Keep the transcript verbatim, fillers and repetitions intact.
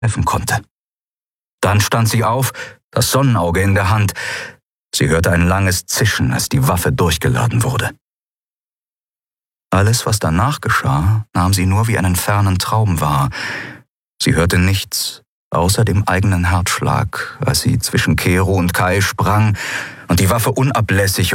treffen konnte. Dann stand sie auf, das Sonnenauge in der Hand. Sie hörte ein langes Zischen, als die Waffe durchgeladen wurde. Alles, was danach geschah, nahm sie nur wie einen fernen Traum wahr. Sie hörte nichts außer dem eigenen Herzschlag, als sie zwischen Kero und Kai sprang und die Waffe unablässig